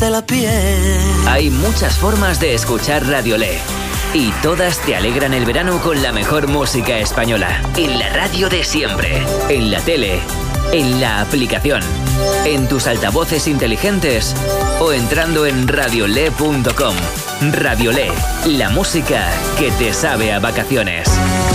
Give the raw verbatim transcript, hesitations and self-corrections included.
de la piel. Hay muchas formas de escuchar Radiolé y todas te alegran el verano con la mejor música española. En la radio de siempre, en la tele, en la aplicación, en tus altavoces inteligentes o entrando en radiolé punto com. Radiolé, la música que te sabe a vacaciones.